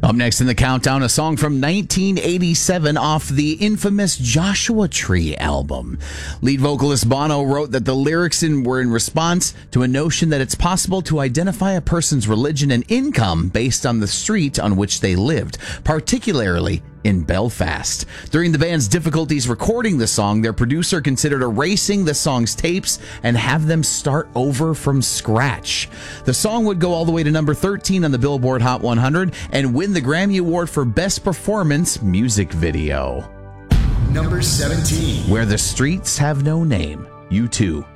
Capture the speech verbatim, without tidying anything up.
Up next in the countdown, a song from nineteen eighty-seven off the infamous Joshua Tree album. Lead vocalist Bono wrote that the lyrics in, were in response to a notion that it's possible to identify a person's religion and income based on the street on which they lived, particularly in Belfast. During the band's difficulties recording the song, their producer considered erasing the song's tapes and have them start over from scratch. The song would go all the way to number thirteen on the Billboard Hot one hundred and win the Grammy Award for Best Performance Music Video. Number seventeen. Where the Streets Have No Name, U two.